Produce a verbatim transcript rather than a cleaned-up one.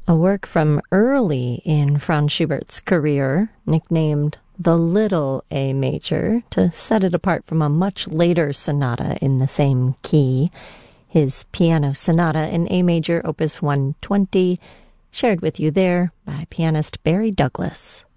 A work from early in Franz Schubert's career, nicknamed the Little A Major, to set it apart from a much later sonata in the same key. His Piano Sonata in A Major, Opus one twenty, shared with you there by pianist Barry Douglas.